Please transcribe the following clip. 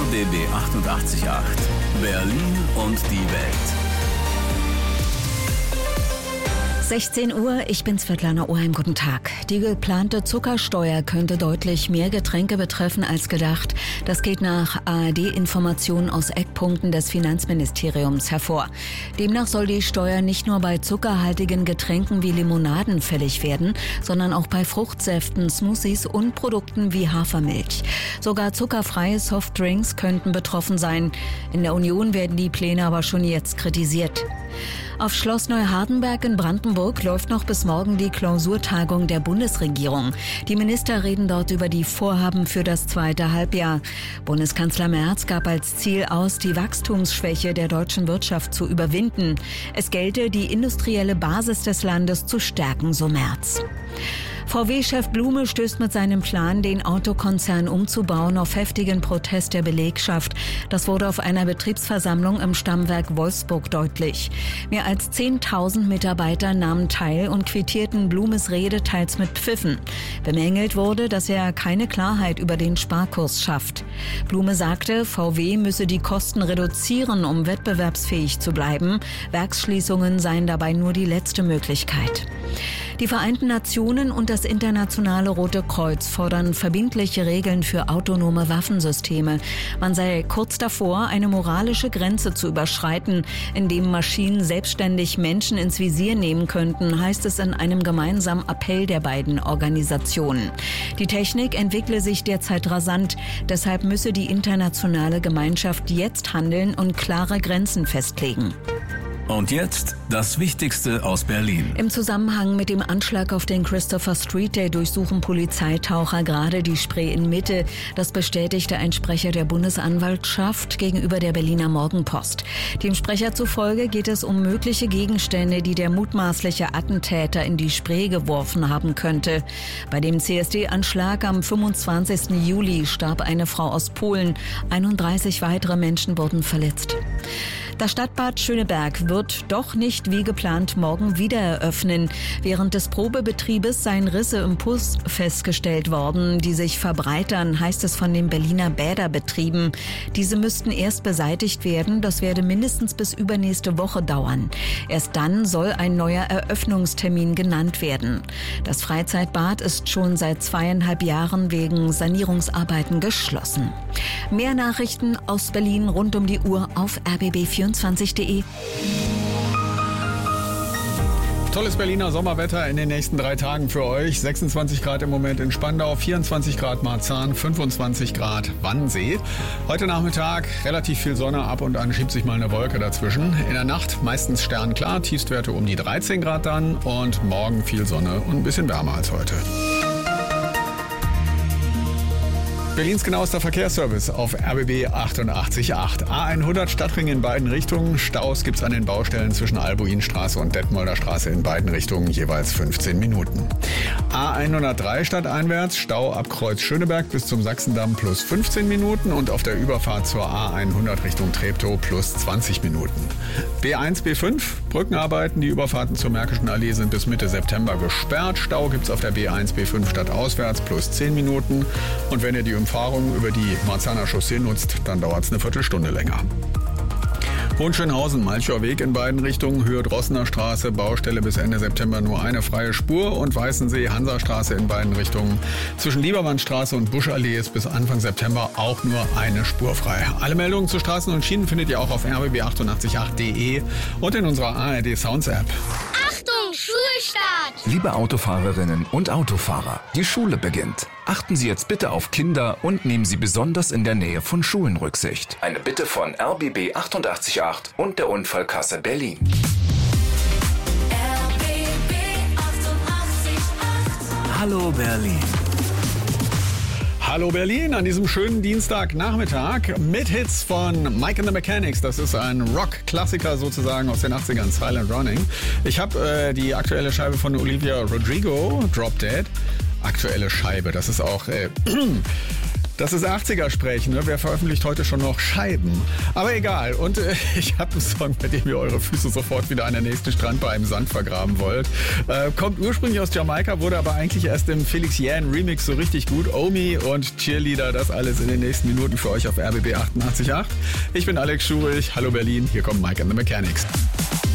RBB 888, Berlin und die Welt. 16 Uhr, ich bin Svetlana Oheim, guten Tag. Die geplante Zuckersteuer könnte deutlich mehr Getränke betreffen als gedacht. Das geht nach ARD-Informationen aus Eckpunkten des Finanzministeriums hervor. Demnach soll die Steuer nicht nur bei zuckerhaltigen Getränken wie Limonaden fällig werden, sondern auch bei Fruchtsäften, Smoothies und Produkten wie Hafermilch. Sogar zuckerfreie Softdrinks könnten betroffen sein. In der Union werden die Pläne aber schon jetzt kritisiert. Auf Schloss Neuhardenberg in Brandenburg läuft noch bis morgen die Klausurtagung der Bundesregierung. Die Minister reden dort über die Vorhaben für das zweite Halbjahr. Bundeskanzler Merz gab als Ziel aus, die Wachstumsschwäche der deutschen Wirtschaft zu überwinden. Es gelte, die industrielle Basis des Landes zu stärken, so Merz. VW-Chef Blume stößt mit seinem Plan, den Autokonzern umzubauen, auf heftigen Protest der Belegschaft. Das wurde auf einer Betriebsversammlung im Stammwerk Wolfsburg deutlich. Mehr als 10.000 Mitarbeiter nahmen teil und quittierten Blumes Rede teils mit Pfiffen. Bemängelt wurde, dass er keine Klarheit über den Sparkurs schafft. Blume sagte, VW müsse die Kosten reduzieren, um wettbewerbsfähig zu bleiben. Werksschließungen seien dabei nur die letzte Möglichkeit. Die Vereinten Nationen und das Internationale Rote Kreuz fordern verbindliche Regeln für autonome Waffensysteme. Man sei kurz davor, eine moralische Grenze zu überschreiten, indem Maschinen selbstständig Menschen ins Visier nehmen könnten, heißt es in einem gemeinsamen Appell der beiden Organisationen. Die Technik entwickle sich derzeit rasant, deshalb müsse die internationale Gemeinschaft jetzt handeln und klare Grenzen festlegen. Und jetzt das Wichtigste aus Berlin. Im Zusammenhang mit dem Anschlag auf den Christopher Street Day durchsuchen Polizeitaucher gerade die Spree in Mitte. Das bestätigte ein Sprecher der Bundesanwaltschaft gegenüber der Berliner Morgenpost. Dem Sprecher zufolge geht es um mögliche Gegenstände, die der mutmaßliche Attentäter in die Spree geworfen haben könnte. Bei dem CSD-Anschlag am 25. Juli starb eine Frau aus Polen. 31 weitere Menschen wurden verletzt. Das Stadtbad Schöneberg wird doch nicht wie geplant morgen wieder eröffnen. Während des Probebetriebes seien Risse im Puss festgestellt worden, die sich verbreitern, heißt es von den Berliner Bäderbetrieben. Diese müssten erst beseitigt werden, das werde mindestens bis übernächste Woche dauern. Erst dann soll ein neuer Eröffnungstermin genannt werden. Das Freizeitbad ist schon seit 2,5 Jahren wegen Sanierungsarbeiten geschlossen. Mehr Nachrichten aus Berlin rund um die Uhr auf rbb24.de. Tolles Berliner Sommerwetter in den nächsten 3 Tagen für euch. 26 Grad im Moment in Spandau, 24 Grad Marzahn, 25 Grad Wannsee. Heute Nachmittag relativ viel Sonne, ab und an schiebt sich mal eine Wolke dazwischen. In der Nacht meistens sternklar, Tiefstwerte um die 13 Grad dann und morgen viel Sonne und ein bisschen wärmer als heute. Berlins genauester Verkehrsservice auf RBB 88.8. A100 Stadtring in beiden Richtungen. Staus gibt's an den Baustellen zwischen Albuinstraße und Detmolder Straße in beiden Richtungen, jeweils 15 Minuten. A103 stadteinwärts, Stau ab Kreuz Schöneberg bis zum Sachsendamm plus 15 Minuten und auf der Überfahrt zur A100 Richtung Treptow plus 20 Minuten. B1, B5, Brückenarbeiten, die Überfahrten zur Märkischen Allee sind bis Mitte September gesperrt. Stau gibt's auf der B1, B5 stadtauswärts plus 10 Minuten und wenn ihr die Umfahrung über die Marzahner Chaussee nutzt, dann dauert es eine Viertelstunde länger. Hohenschönhausen, Malchower Weg in beiden Richtungen, Höhe Drossener Straße, Baustelle bis Ende September nur eine freie Spur und Weißensee, Hansastraße in beiden Richtungen. Zwischen Liebermannstraße und Buschallee ist bis Anfang September auch nur eine Spur frei. Alle Meldungen zu Straßen und Schienen findet ihr auch auf rbb888.de und in unserer ARD Sounds App. Achtung, Schulstart! Liebe Autofahrerinnen und Autofahrer, die Schule beginnt. Achten Sie jetzt bitte auf Kinder und nehmen Sie besonders in der Nähe von Schulen Rücksicht. Eine Bitte von RBB 88.8 und der Unfallkasse Berlin. RBB 88.8. Hallo Berlin. Hallo Berlin an diesem schönen Dienstagnachmittag mit Hits von Mike and the Mechanics. Das ist ein Rock-Klassiker sozusagen aus den 80ern, Silent Running. Ich habe die aktuelle Scheibe von Olivia Rodrigo, Drop Dead. Aktuelle Scheibe, das ist auch Das ist 80er-Sprech, ne? Wer veröffentlicht heute schon noch Scheiben? Aber egal. Und ich habe einen Song, bei dem ihr eure Füße sofort wieder an der nächsten Strandbar im Sand vergraben wollt. Kommt ursprünglich aus Jamaika, wurde aber eigentlich erst im Felix Jähn Remix so richtig gut. Omi und Cheerleader, das alles in den nächsten Minuten für euch auf RBB 88.8. Ich bin Alex Schurich. Hallo Berlin, hier kommt Mike and the Mechanics.